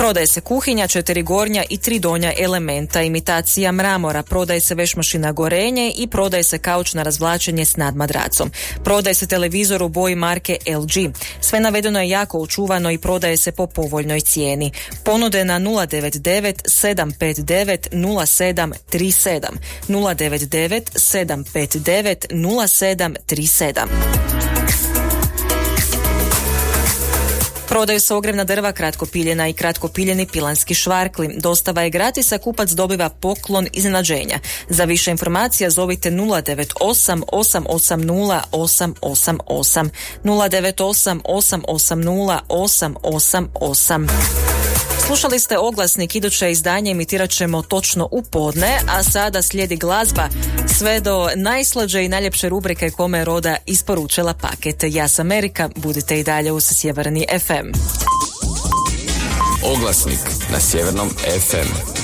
Prodaje se kuhinja, 4 gornja i 3 donja elementa, imitacija mramora, prodaje se vešmašina Gorenje i prodaje se kauč na razvlačenje s nadmadracom. Prodaje se televizor u boji marke LG. Sve navedeno je jako očuvano i prodaje se po povoljnoj cijeni. Ponude na 099 759 0737 099 759 0737. Prodaju se ogrevna drva, kratkopiljena i kratkopiljeni pilanski švarkli. Dostava je gratis, a kupac dobiva poklon iznenađenja. Za više informacija zovite 098 880 888 098 880 888. Slušali ste oglasnik, iduće izdanje imitirat ćemo točno u podne, a sada slijedi glazba sve do najslađe i najljepše rubrike kome Roda isporučila paket. Ja sam Erika, budite i dalje uz Sjeverni FM. Oglasnik na Sjevernom FM.